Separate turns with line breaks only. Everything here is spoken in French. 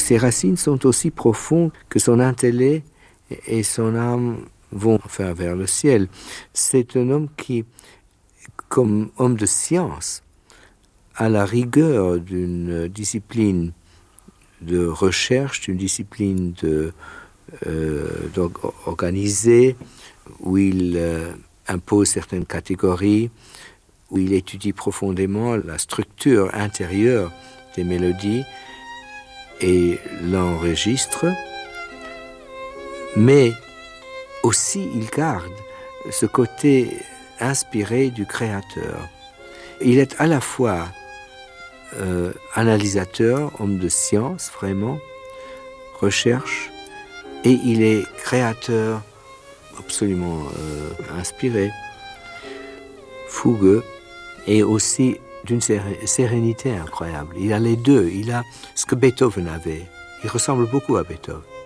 ses racines sont aussi profondes que son intellect et son âme vont vers le ciel. C'est un homme qui, comme homme de science, a la rigueur d'une discipline de recherche, d'une discipline organisée, où il impose certaines catégories, où il étudie profondément la structure intérieure des mélodies et l'enregistre, mais aussi il garde ce côté inspiré du créateur. Il est à la fois analysateur, homme de science, vraiment, recherche, et il est créateur absolument inspiré, fougueux, et aussi d'une sérénité incroyable. Il a les deux, il a ce que Beethoven avait. Il ressemble beaucoup à Beethoven.